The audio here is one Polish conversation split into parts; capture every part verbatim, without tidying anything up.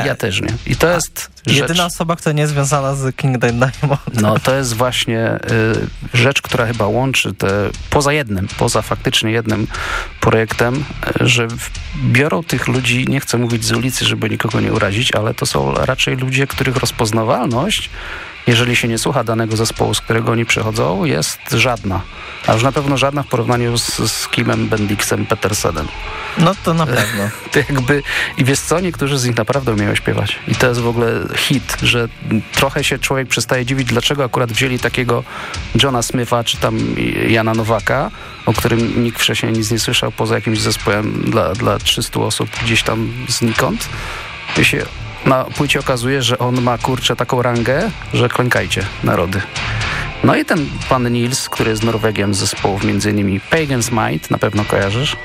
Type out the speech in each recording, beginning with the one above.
Ja też nie. I to jest rzecz... Jedyna osoba, która nie jest związana z King Diamond. No to jest właśnie y, rzecz, która chyba łączy te, poza jednym, poza faktycznie jednym projektem, y, że w, biorą tych ludzi, nie chcę mówić z ulicy, żeby nikogo nie urazić, ale to są raczej ludzie, których rozpoznawalność, jeżeli się nie słucha danego zespołu, z którego oni przychodzą, jest żadna. A już na pewno żadna w porównaniu z, z Kimem Bendixem Petersenem. No to na pewno. To jakby, i wiesz co, niektórzy z nich naprawdę umieją śpiewać. I to jest w ogóle hit, że trochę się człowiek przestaje dziwić, dlaczego akurat wzięli takiego Johna Smitha, czy tam Jana Nowaka, o którym nikt wcześniej nic nie słyszał, poza jakimś zespołem dla, dla trzystu osób gdzieś tam znikąd. I się na płycie okazuje, że on ma, kurczę, taką rangę, że klękajcie, narody. No i ten pan Nils, który jest Norwegiem z zespołów między innymi Pagan's Might, na pewno kojarzysz?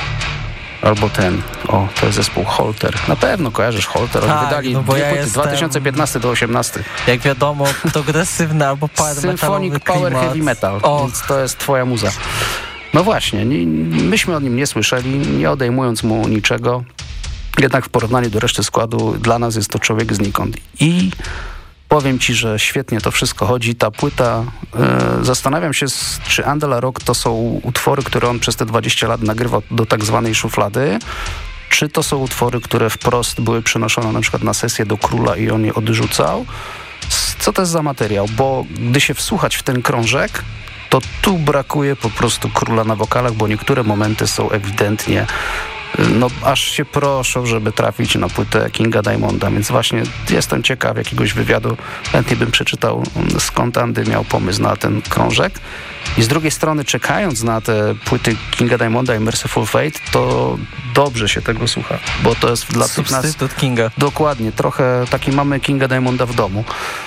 Albo ten, o, to jest zespół Holter. Na pewno kojarzysz Holter. Oni tak, wydali no bo dwie ja płyty, jestem, dwa tysiące piętnasty do osiemnasty. Jak wiadomo, progresywny albo power Symphonic Power klimat. Heavy Metal, o. więc to jest twoja muza. No właśnie, nie, myśmy o nim nie słyszeli, nie odejmując mu niczego. Jednak w porównaniu do reszty składu dla nas jest to człowiek znikąd. I powiem ci, że świetnie to wszystko chodzi. Ta płyta, e, zastanawiam się, czy Andela Rock to są utwory, które on przez te dwadzieścia lat nagrywał do tak zwanej szuflady, czy to są utwory, które wprost były przenoszone na przykład na sesję do Króla i on je odrzucał. Co to jest za materiał? Bo gdy się wsłuchać w ten krążek, to tu brakuje po prostu Króla na wokalach, bo niektóre momenty są ewidentnie, no aż się proszą, żeby trafić na płytę Kinga Diamonda, więc właśnie jestem ciekaw jakiegoś wywiadu, chętnie bym przeczytał, skąd Andy miał pomysł na ten krążek. I z drugiej strony, czekając na te płyty Kinga Diamonda i Merciful Fate, to dobrze się tego słucha, bo to jest dla tych nas... Substytut Kinga. Dokładnie, trochę taki mamy Kinga Diamonda w domu.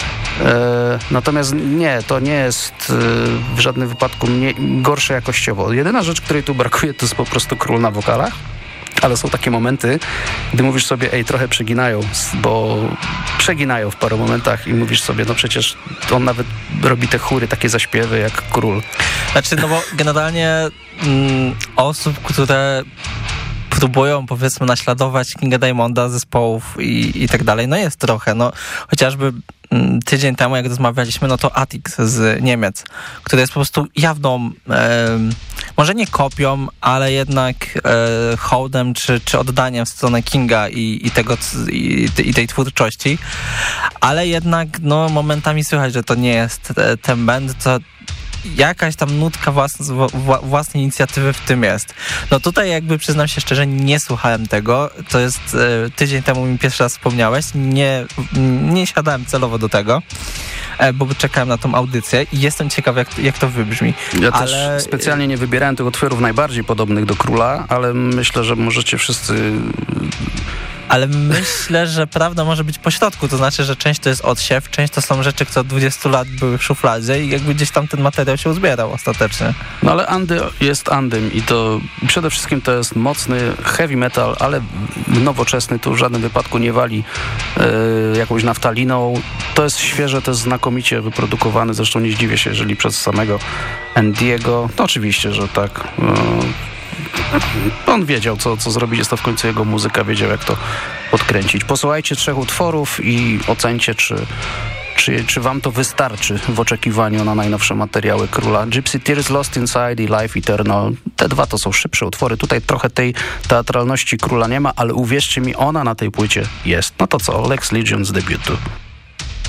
E, natomiast nie, to nie jest e, w żadnym wypadku nie, gorsze jakościowo. Jedyna rzecz, której tu brakuje, to jest po prostu Król na wokalach. Ale są takie momenty, gdy mówisz sobie, ej, trochę przeginają, bo przeginają w paru momentach i mówisz sobie, no przecież on nawet robi te chóry, takie zaśpiewy jak Król. Znaczy, no bo generalnie mm, osób, które próbują, powiedzmy, naśladować Kinga Diamonda, zespołów i, i tak dalej, no jest trochę, no chociażby mm, tydzień temu, jak rozmawialiśmy, no to Atix z Niemiec, który jest po prostu jawną, e, może nie kopią, ale jednak e, hołdem czy, czy oddaniem w stronę Kinga i, i, tego, i, i tej twórczości, ale jednak no momentami słychać, że to nie jest ten band, co jakaś tam nutka własnej, własnej inicjatywy w tym jest. No tutaj jakby przyznam się szczerze, nie słuchałem tego. To jest e, tydzień temu mi pierwszy raz wspomniałeś. Nie, nie siadałem celowo do tego, e, bo czekałem na tą audycję i jestem ciekaw, jak, jak to wybrzmi. Ja ale... też specjalnie nie wybierałem tych utworów najbardziej podobnych do Króla, ale myślę, że możecie wszyscy... Ale myślę, że prawda może być pośrodku, to znaczy, że część to jest odsiew, część to są rzeczy, które od dwudziestu lat były w szufladzie i jakby gdzieś tam ten materiał się uzbierał ostatecznie. No ale Andy jest Andym i to przede wszystkim to jest mocny heavy metal, ale nowoczesny, tu w żadnym wypadku nie wali yy, jakąś naftaliną. To jest świeże, to jest znakomicie wyprodukowane, zresztą nie zdziwię się, jeżeli przez samego Andy'ego, no oczywiście, że tak... Yy, on wiedział, co, co zrobić, jest to w końcu jego muzyka, wiedział, jak to podkręcić. Posłuchajcie trzech utworów i ocencie, czy, czy, czy wam to wystarczy w oczekiwaniu na najnowsze materiały Króla. Gypsy Tears, Lost Inside i Life Eternal. Te dwa to są szybsze utwory. Tutaj trochę tej teatralności Króla nie ma, ale uwierzcie mi, ona na tej płycie jest. No to co, Lex Legion z debiutu.